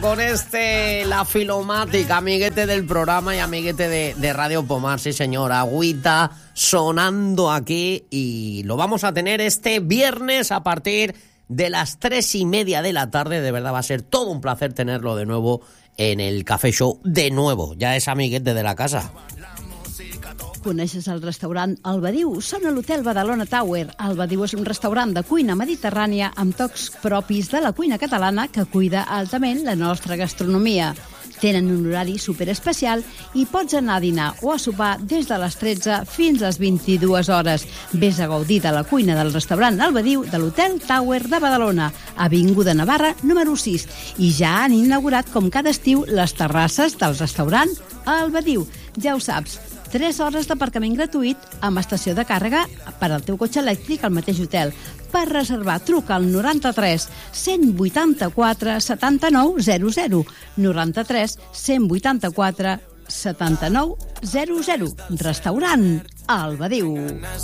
Con la filomática, amiguete del programa y amiguete de Radio Pomar, sí señor, agüita sonando aquí y lo vamos a tener este viernes a partir de las 3:30 de la tarde. De verdad va a ser todo un placer tenerlo de nuevo en el Café Show, de nuevo, ja és amiguete de la casa. Coneixes el restaurant El Badiu? Són a l'Hotel Badalona Tower. El Badiu és un restaurant de cuina mediterrània amb tocs propis de la cuina catalana que cuida altament la nostra gastronomia. Tenen un horari superespecial i pots anar a dinar o a sopar des de les 13 fins a les 22 hores. Vés a gaudir de la cuina del restaurant El Badiu de l'Hotel Tower de Badalona, Avinguda Navarra, número 6. I ja han inaugurat, com cada estiu, les terrasses del restaurant El Badiu. Ja ho saps, 3 hores d'aparcament gratuït amb estació de càrrega per al teu cotxe elèctric al mateix hotel. Per reservar, truca al 93 184 79 00. 93 184 79 00. Restaurant El Badiu.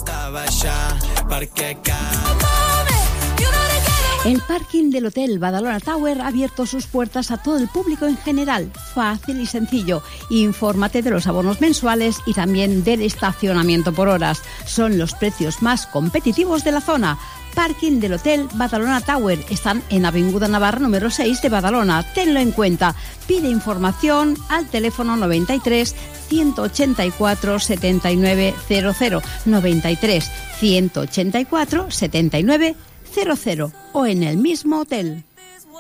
El parking del Hotel Badalona Tower ha abierto sus puertas a todo el público en general. Fácil y sencillo. Infórmate de los abonos mensuales y también del estacionamiento por horas. Son los precios más competitivos de la zona. Parking del Hotel Badalona Tower. Están en Avinguda Navarra número 6 de Badalona. Tenlo en cuenta. Pide información al teléfono 93 184 79 00. 93 184 79 00 o en el mismo hotel.